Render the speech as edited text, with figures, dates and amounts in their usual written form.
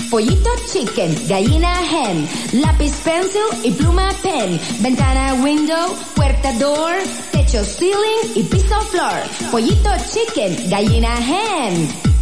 Pollito chicken, gallina hen, lápiz pencil y pluma pen, ventana window, puerta door, techo ceiling y piso floor. Pollito chicken, gallina hen.